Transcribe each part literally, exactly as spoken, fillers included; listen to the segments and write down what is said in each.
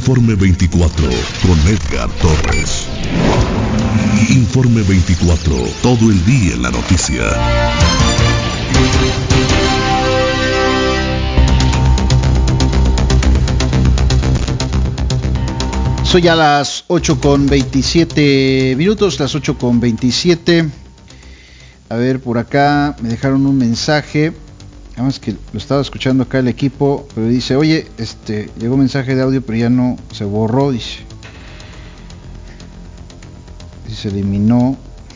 Informe veinticuatro con Edgar Torres. Informe veinticuatro, todo el día en la noticia. Son ya las ocho con veintisiete minutos, las ocho con veintisiete. A ver, por acá me dejaron un mensaje. Además que lo estaba escuchando acá el equipo, pero dice, oye, este, llegó un mensaje de audio, pero ya no, se borró, dice. Y se eliminó.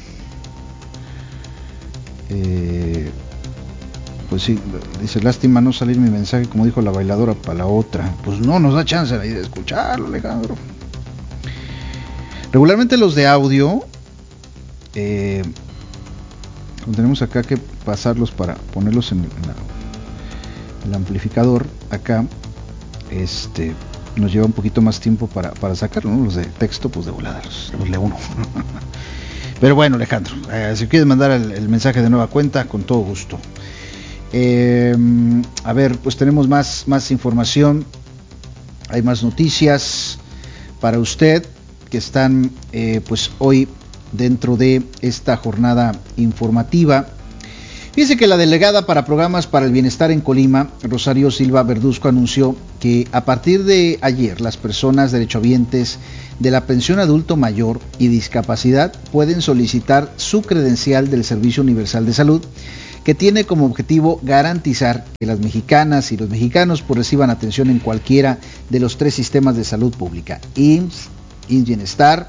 Eh, pues sí, dice, lástima no salir mi mensaje, como dijo la bailadora, para la otra. Pues no nos da chance ahí de escucharlo, Alejandro. Regularmente los de audio, eh, tenemos acá que pasarlos para ponerlos en, en la, el amplificador. Acá este nos lleva un poquito más tiempo para, para sacarlo, ¿no? Los de texto, pues de volada los, los lee uno. Pero bueno, Alejandro, eh, si quieres mandar el, el mensaje de nueva cuenta, con todo gusto. Eh, a ver, pues tenemos más, más información, hay más noticias para usted que están eh, pues hoy dentro de esta jornada informativa. Fíjese que la delegada para programas para el bienestar en Colima, Rosario Silva Verduzco, anunció que a partir de ayer las personas derechohabientes de la pensión adulto mayor y discapacidad pueden solicitar su credencial del Servicio Universal de Salud, que tiene como objetivo garantizar que las mexicanas y los mexicanos pues reciban atención en cualquiera de los tres sistemas de salud pública, I M S S, I M S S Bienestar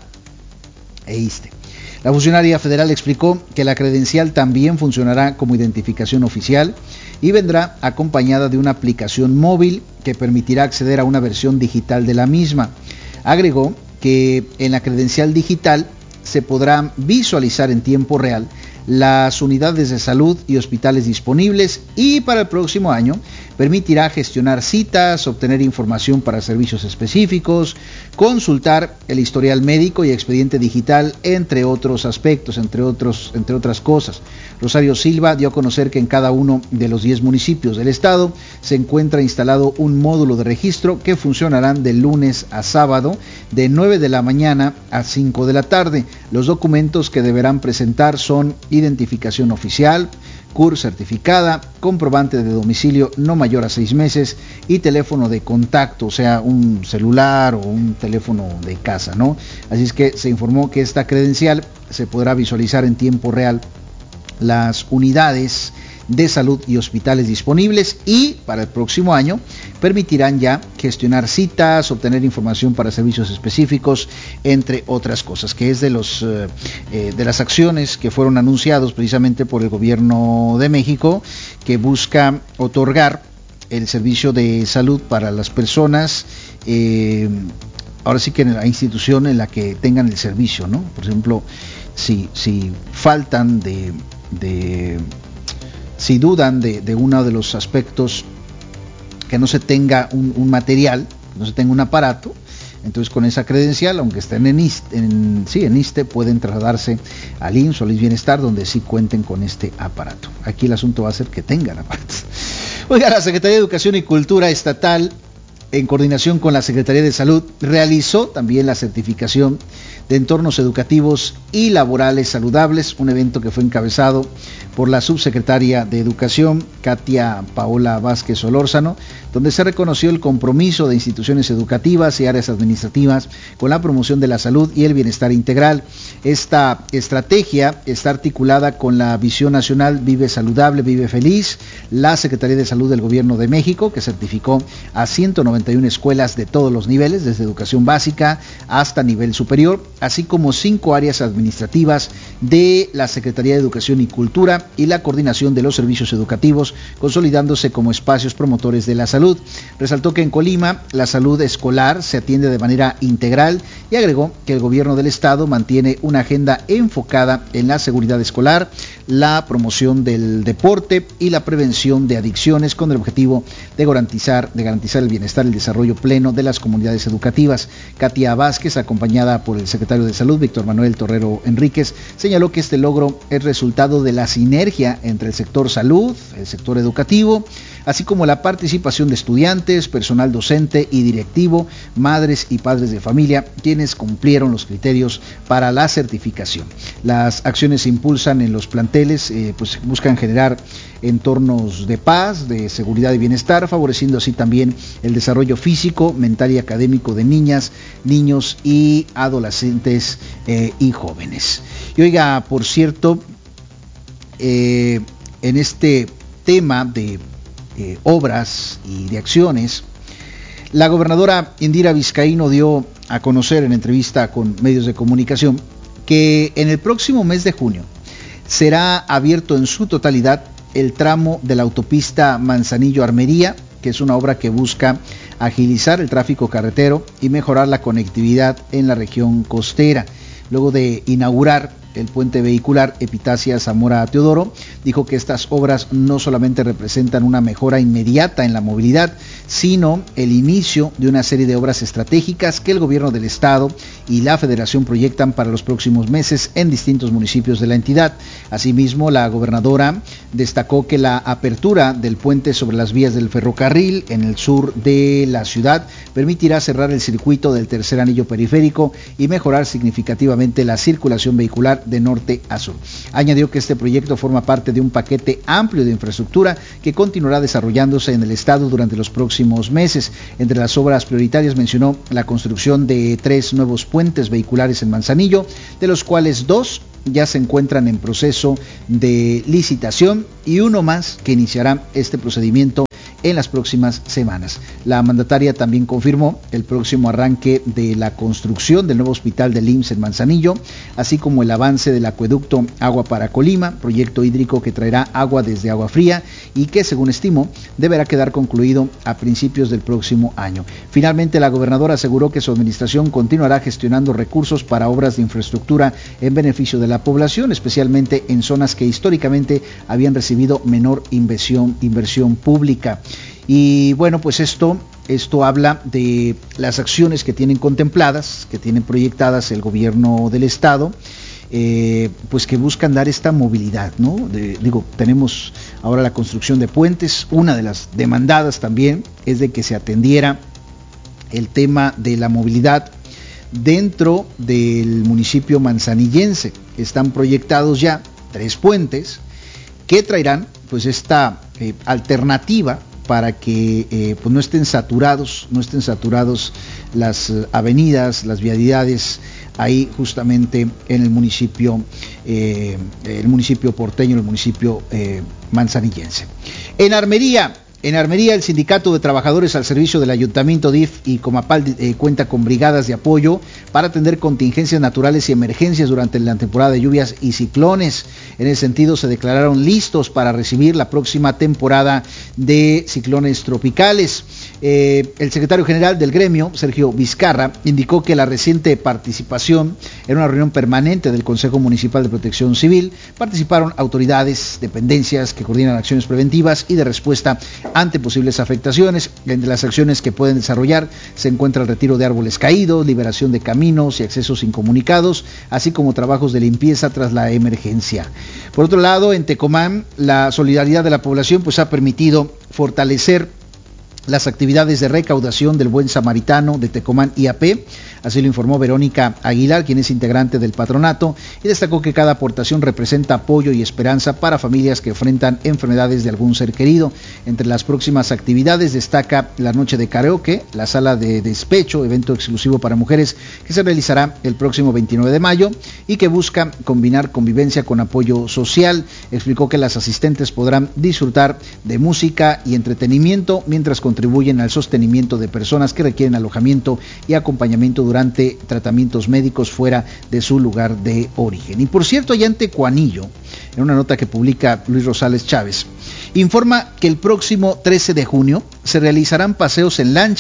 e ISSSTE. La funcionaria federal explicó que la credencial también funcionará como identificación oficial y vendrá acompañada de una aplicación móvil que permitirá acceder a una versión digital de la misma. Agregó que en la credencial digital se podrá visualizar en tiempo real las unidades de salud y hospitales disponibles, y para el próximo año permitirá gestionar citas, obtener información para servicios específicos, consultar el historial médico y expediente digital, entre otros aspectos, entre otros, entre otras cosas. Rosario Silva dio a conocer que en cada uno de los diez municipios del estado se encuentra instalado un módulo de registro que funcionarán de lunes a sábado de nueve de la mañana a cinco de la tarde. Los documentos que deberán presentar son identificación oficial, C U R certificada, comprobante de domicilio no mayor a seis meses y teléfono de contacto, o sea, un celular o un teléfono de casa, ¿no? Así es que se informó que esta credencial se podrá visualizar en tiempo real las unidades de salud y hospitales disponibles, y para el próximo año permitirán ya gestionar citas, obtener información para servicios específicos, entre otras cosas, que es de los eh, eh, de las acciones que fueron anunciados precisamente por el gobierno de México, que busca otorgar el servicio de salud para las personas, eh, ahora sí que en la institución en la que tengan el servicio, ¿no? Por ejemplo, si, si faltan de, de si dudan de, de uno de los aspectos, que no se tenga un, un material, que no se tenga un aparato, entonces con esa credencial, aunque estén en ISSSTE, en, sí, en ISSSTE, pueden trasladarse al I M S S o al I M S S Bienestar, donde sí cuenten con este aparato. Aquí el asunto va a ser que tengan aparatos. Oiga, la Secretaría de Educación y Cultura Estatal, en coordinación con la Secretaría de Salud, realizó también la certificación de entornos educativos y laborales saludables, un evento que fue encabezado por la subsecretaria de Educación, Katia Paola Vázquez Solórzano, donde se reconoció el compromiso de instituciones educativas y áreas administrativas con la promoción de la salud y el bienestar integral. Esta estrategia está articulada con la Visión Nacional Vive Saludable, Vive Feliz, la Secretaría de Salud del Gobierno de México, que certificó a ciento noventa y una escuelas de todos los niveles, desde educación básica hasta nivel superior, así como cinco áreas administrativas de la Secretaría de Educación y Cultura y la coordinación de los servicios educativos, consolidándose como espacios promotores de la salud. Resaltó que en Colima la salud escolar se atiende de manera integral y agregó que el gobierno del estado mantiene una agenda enfocada en la seguridad escolar, la promoción del deporte y la prevención de adicciones con el objetivo de garantizar, de garantizar el bienestar y el desarrollo pleno de las comunidades educativas. Katia Vázquez, acompañada por el secretario de Salud, Víctor Manuel Torrero Enríquez, señaló que este logro es resultado de la sinergia entre el sector salud, el sector educativo, así como la participación de estudiantes, personal docente y directivo, madres y padres de familia, quienes cumplieron los criterios para la certificación. Las acciones se impulsan en los planteles, eh, pues buscan generar entornos de paz, de seguridad y bienestar, favoreciendo así también el desarrollo físico, mental y académico de niñas, niños y adolescentes eh, y jóvenes. Y oiga, por cierto, eh, en este tema de eh, obras y de acciones, la gobernadora Indira Vizcaíno dio a conocer en entrevista con medios de comunicación que en el próximo mes de junio será abierto en su totalidad el tramo de la autopista Manzanillo-Armería, que es una obra que busca agilizar el tráfico carretero y mejorar la conectividad en la región costera. Luego de inaugurar el puente vehicular Epitacia Zamora Teodoro, dijo que estas obras no solamente representan una mejora inmediata en la movilidad, sino el inicio de una serie de obras estratégicas que el gobierno del estado y la federación proyectan para los próximos meses en distintos municipios de la entidad. Asimismo, la gobernadora destacó que la apertura del puente sobre las vías del ferrocarril en el sur de la ciudad permitirá cerrar el circuito del tercer anillo periférico y mejorar significativamente la circulación vehicular de norte a sur. Añadió que este proyecto forma parte de un paquete amplio de infraestructura que continuará desarrollándose en el estado durante los próximos meses. Entre las obras prioritarias mencionó la construcción de tres nuevos puentes vehiculares en Manzanillo, de los cuales dos ya se encuentran en proceso de licitación y uno más que iniciará este procedimiento en las próximas semanas. La mandataria también confirmó el próximo arranque de la construcción del nuevo hospital del I M S S en Manzanillo, así como el avance del acueducto Agua para Colima, proyecto hídrico que traerá agua desde Agua Fría y que, según estimó, deberá quedar concluido a principios del próximo año. Finalmente, la gobernadora aseguró que su administración continuará gestionando recursos para obras de infraestructura en beneficio de la población, especialmente en zonas que históricamente habían recibido menor inversión, inversión pública. Y bueno, pues esto, esto habla de las acciones que tienen contempladas, que tienen proyectadas el gobierno del estado, eh, pues que buscan dar esta movilidad, ¿no? De, digo, tenemos ahora la construcción de puentes. Una de las demandadas también es de que se atendiera el tema de la movilidad dentro del municipio manzanillense. Están proyectados ya tres puentes que traerán pues esta eh, alternativa para que eh, pues no estén saturados, no estén saturados las eh, avenidas, las vialidades ahí justamente en el municipio, eh, el municipio porteño, el municipio eh, manzanillense. En Armería, En Armería, el Sindicato de Trabajadores al Servicio del Ayuntamiento, D I F y Comapal eh, cuenta con brigadas de apoyo para atender contingencias naturales y emergencias durante la temporada de lluvias y ciclones. En ese sentido, se declararon listos para recibir la próxima temporada de ciclones tropicales. Eh, el secretario general del gremio, Sergio Vizcarra, indicó que la reciente participación en una reunión permanente del Consejo Municipal de Protección Civil participaron autoridades, dependencias que coordinan acciones preventivas y de respuesta ante posibles afectaciones. Entre las acciones que pueden desarrollar se encuentra el retiro de árboles caídos, liberación de caminos y accesos incomunicados, así como trabajos de limpieza tras la emergencia. Por otro lado, en Tecomán, la solidaridad de la población pues ha permitido fortalecer las actividades de recaudación del Buen Samaritano de Tecomán I A P, así lo informó Verónica Aguilar, quien es integrante del patronato, y destacó que cada aportación representa apoyo y esperanza para familias que enfrentan enfermedades de algún ser querido. Entre las próximas actividades destaca la noche de karaoke, la sala de despecho, evento exclusivo para mujeres que se realizará el próximo veintinueve de mayo y que busca combinar convivencia con apoyo social. Explicó que las asistentes podrán disfrutar de música y entretenimiento mientras contribuyen al sostenimiento de personas que requieren alojamiento y acompañamiento durante tratamientos médicos fuera de su lugar de origen. Y por cierto, allá en Tecuanillo, en una nota que publica Luis Rosales Chávez, informa que el próximo trece de junio se realizarán paseos en lancha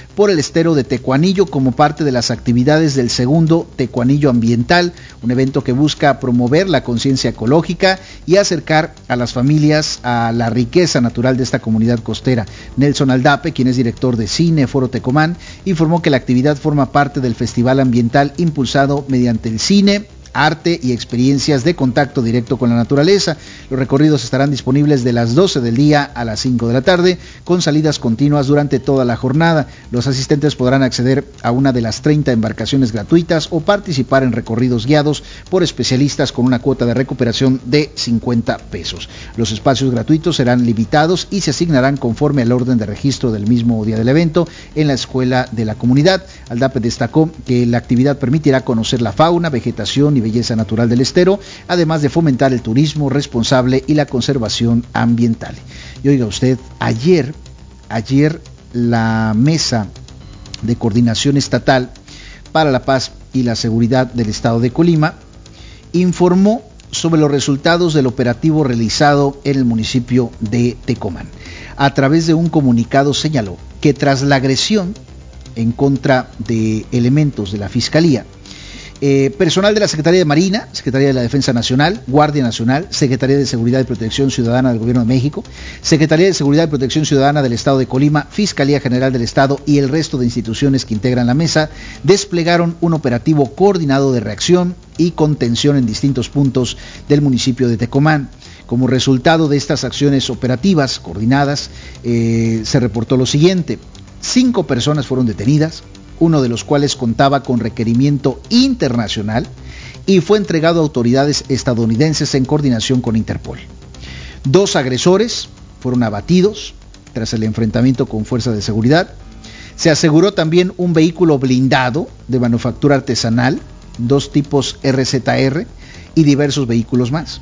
por el estero de Tecuanillo como parte de las actividades del segundo Tecuanillo Ambiental, un evento que busca promover la conciencia ecológica y acercar a las familias a la riqueza natural de esta comunidad costera. Nelson Aldape, quien es director de Cine Foro Tecomán, informó que la actividad forma parte del Festival Ambiental impulsado mediante el cine, arte y experiencias de contacto directo con la naturaleza. Los recorridos estarán disponibles de las doce del día a las cinco de la tarde, con salidas continuas durante toda la jornada. Los asistentes podrán acceder a una de las treinta embarcaciones gratuitas o participar en recorridos guiados por especialistas con una cuota de recuperación de cincuenta pesos. Los espacios gratuitos serán limitados y se asignarán conforme al orden de registro del mismo día del evento en la escuela de la comunidad. Aldape destacó que la actividad permitirá conocer la fauna, vegetación y belleza natural del estero, además de fomentar el turismo responsable y la conservación ambiental. Y oiga usted, ayer, ayer la Mesa de Coordinación Estatal para la Paz y la Seguridad del Estado de Colima informó sobre los resultados del operativo realizado en el municipio de Tecomán. A través de un comunicado señaló que tras la agresión en contra de elementos de la Fiscalía, Eh, personal de la Secretaría de Marina, Secretaría de la Defensa Nacional, Guardia Nacional, Secretaría de Seguridad y Protección Ciudadana del Gobierno de México, Secretaría de Seguridad y Protección Ciudadana del Estado de Colima, Fiscalía General del Estado y el resto de instituciones que integran la mesa desplegaron un operativo coordinado de reacción y contención en distintos puntos del municipio de Tecomán. Como resultado de estas acciones operativas coordinadas, eh, se reportó lo siguiente: cinco personas fueron detenidas, uno de los cuales contaba con requerimiento internacional y fue entregado a autoridades estadounidenses en coordinación con Interpol. Dos agresores fueron abatidos tras el enfrentamiento con fuerzas de seguridad. Se aseguró también un vehículo blindado de manufactura artesanal, dos tipos R Z R y diversos vehículos más.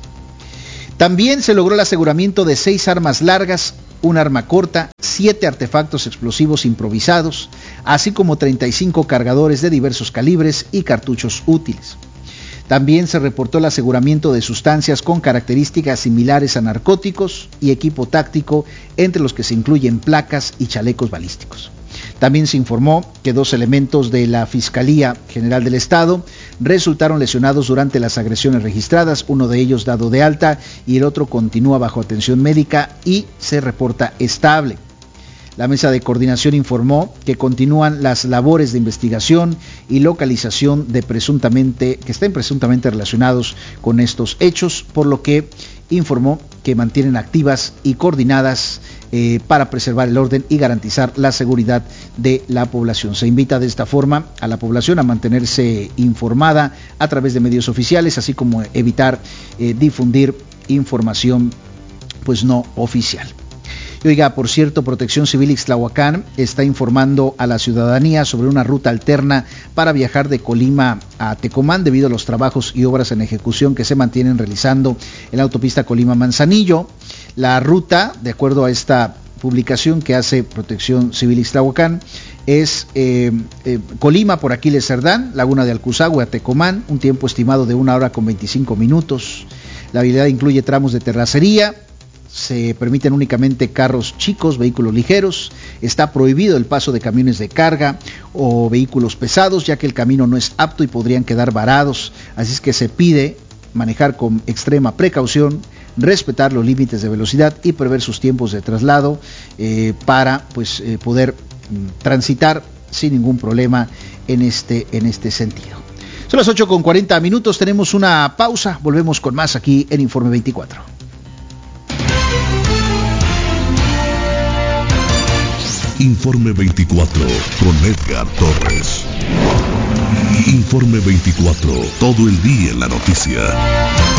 También se logró el aseguramiento de seis armas largas, un arma corta, siete artefactos explosivos improvisados, así como treinta y cinco cargadores de diversos calibres y cartuchos útiles. También se reportó el aseguramiento de sustancias con características similares a narcóticos y equipo táctico, entre los que se incluyen placas y chalecos balísticos. También se informó que dos elementos de la Fiscalía General del Estado resultaron lesionados durante las agresiones registradas, uno de ellos dado de alta y el otro continúa bajo atención médica y se reporta estable. La mesa de coordinación informó que continúan las labores de investigación y localización de presuntamente que estén presuntamente relacionados con estos hechos, por lo que informó que mantienen activas y coordinadas eh, para preservar el orden y garantizar la seguridad de la población. Se invita de esta forma a la población a mantenerse informada a través de medios oficiales, así como evitar eh, difundir información pues no oficial. Y oiga, por cierto, Protección Civil Ixtlahuacán está informando a la ciudadanía sobre una ruta alterna para viajar de Colima a Tecomán debido a los trabajos y obras en ejecución que se mantienen realizando en la autopista Colima-Manzanillo. La ruta, de acuerdo a esta publicación que hace Protección Civil Ixtlahuacán, es eh, eh, Colima por Aquiles Cerdán, Laguna de Alcuzagüe a Tecomán, un tiempo estimado de una hora con veinticinco minutos. La habilidad incluye tramos de terracería. Se permiten únicamente carros chicos, vehículos ligeros. Está prohibido el paso de camiones de carga o vehículos pesados, ya que el camino no es apto y podrían quedar varados. Así es que se pide manejar con extrema precaución, respetar los límites de velocidad y prever sus tiempos de traslado eh, para pues eh, poder mm, transitar sin ningún problema en este, en este sentido. Son las ocho con cuarenta minutos, tenemos una pausa, volvemos con más aquí en Informe veinticuatro. Informe veinticuatro con Edgar Torres. Informe veinticuatro, todo el día en la noticia.